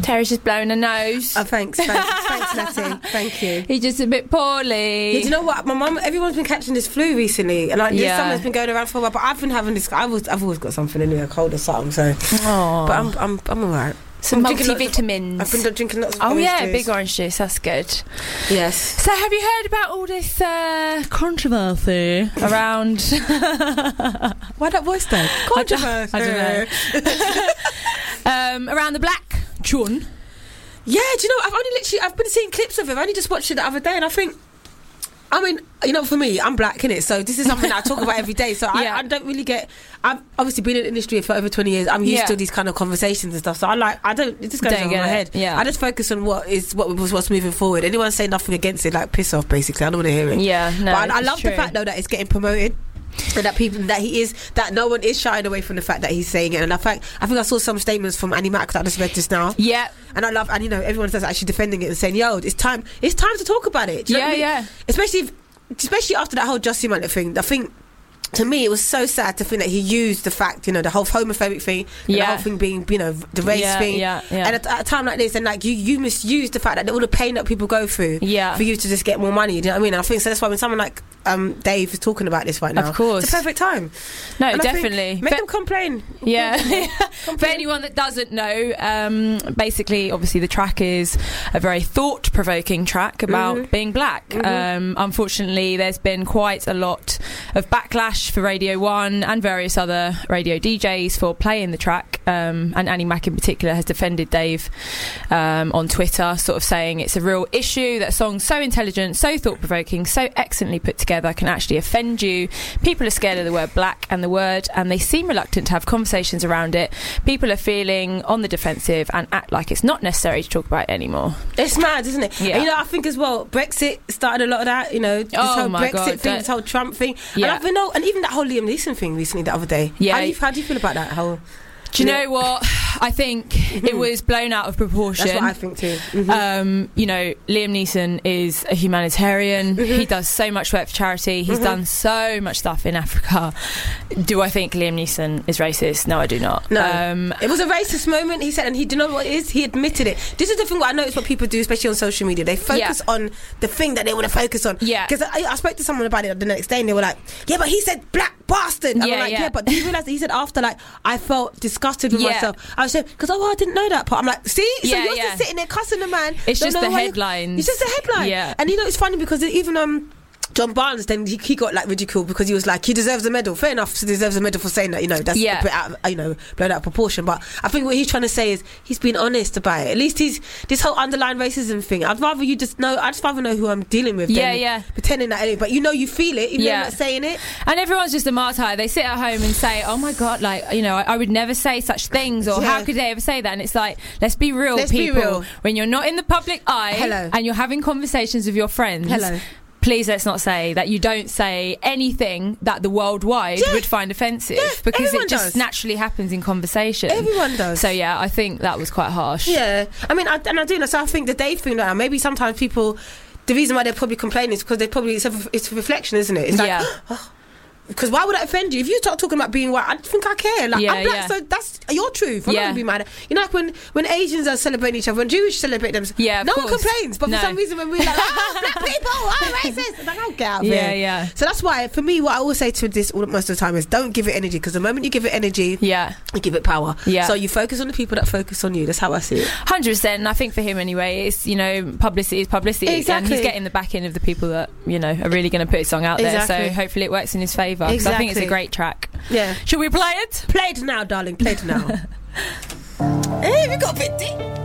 Terry's just blowing her nose. Oh, thanks, Natty. Thank you. He's just a bit poorly. Yeah, do you know what? My mum, everyone's been catching this flu recently, and this summer's been going around for a while. But I've been having this. I've always got something in me, a cold or something. So, but I'm alright. Some multivitamins. I've been drinking lots of orange juice. big orange juice. That's good. Yes. So, have you heard about all this controversy around? Why that voice though? Controversy. I don't know. Around the black chun. Yeah, do you know? I've been seeing clips of it. I only just watched it the other day, and I think. I mean, you know, for me, I'm black, innit? So this is something that I talk about every day. So I don't really get... I've obviously been in the industry for over 20 years. I'm used to these kind of conversations and stuff. So it just goes over my head. Yeah. I just focus on what's moving forward. Anyone say nothing against it, like, piss off, basically. I don't want to hear it. Yeah, no, but I love the fact, though, that it's getting promoted. And that no one is shying away from the fact that he's saying it. And I think I saw some statements from Annie Mac that I just read just now. Yeah. And I love, and you know, everyone's actually defending it and saying, yo, it's time to talk about it. Do you know what I mean? Yeah. Especially after that whole Jussie Smollett thing. I think, to me, it was so sad to think that he used the fact, you know, the whole homophobic thing, and the whole thing being, you know, the race thing. Yeah. And at a time like this, and like you misuse the fact that all the pain that people go through for you to just get more money. Do you know what I mean? I think so. That's why when someone like Dave is talking about this right now, of course, it's a perfect time. No, and definitely. Make them complain. Yeah. For anyone that doesn't know, basically, obviously, the track is a very thought-provoking track about being black. Unfortunately, there's been quite a lot of backlash for Radio 1 and various other radio DJs for playing the track, and Annie Mac in particular has defended Dave on Twitter, sort of saying it's a real issue that a song so intelligent, so thought-provoking, so excellently put together can actually offend you. People are scared of the word black and they seem reluctant to have conversations around it. People are feeling on the defensive and act like it's not necessary to talk about it anymore. It's mad, isn't it? Yeah. And, you know, I think as well, Brexit started a lot of that, you know, this whole Brexit thing, this whole Trump thing. Yeah. And even that whole Liam Neeson thing recently the other day. Yeah. How do you feel about that whole... Do you know what? I think it was blown out of proportion. That's what I think too. You know, Liam Neeson is a humanitarian. He does so much work for charity. He's done so much stuff in Africa. Do I think Liam Neeson is racist? No, I do not. No. It was a racist moment, he said, and do you know what it is? He admitted it. This is the thing what I notice what people do, especially on social media. They focus on the thing that they want to focus on. Yeah. Because I spoke to someone about it the next day and they were like, yeah, but he said black bastard. And I'm like, yeah, but do you realise that he said after, like, I felt disgusted with myself. I was saying, because I dididn't know that part. I'm like, see? So you're just sitting there cussing the man. It's just the headlines. It's just the headline. Yeah. And you know, it's funny because even John Barnes, then he got like ridiculed because he was like, he deserves a medal. Fair enough, he deserves a medal for saying that, you know, that's a bit out, you know, blown out of proportion. But I think what he's trying to say is he's been honest about it. At least this whole underlying racism thing, I'd rather know who I'm dealing with than pretending that anyway. But you know, you feel it, even though you're not saying it. And everyone's just a martyr. They sit at home and say, oh my God, like, you know, I would never say such things, or how could they ever say that? And it's like, let's be real, people. Be real. When you're not in the public eye and you're having conversations with your friends, please let's not say that you don't say anything that the worldwide would find offensive, because it just naturally happens in conversation. Everyone does. So I think that was quite harsh. Yeah, I mean, I do know. So I think the Dave thing, like, maybe sometimes people, the reason why they're probably complaining is because it's a reflection, isn't it? It's like, because why would that offend you? If you start talking about being white, I think I care. Like, I'm black, so that's your truth. I'm not going to be mad at. You know, like when Asians are celebrating each other, when Jewish celebrate them, no one complains. But for some reason, when we're like, black people, racist, it's like, I'll get out of here. Yeah. So that's why, for me, what I always say to this most of the time is, don't give it energy, because the moment you give it energy, you give it power. Yeah. So you focus on the people that focus on you. That's how I see it. 100%. And I think for him anyway, it's, you know, publicity is publicity. Exactly. And he's getting the backing of the people that, you know, are really going to put his song out there. So hopefully it works in his favour. Exactly. I think it's a great track. Yeah. Should we play it? Play it now, darling. Play it now. Hey, we got a bit deep.